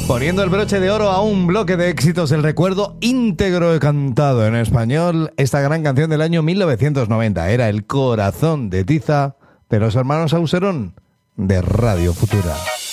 Poniendo el broche de oro a un bloque de éxitos, el recuerdo íntegro cantado en español, esta gran canción del año 1990 era El corazón de tiza de los hermanos Auserón de Radio Futura.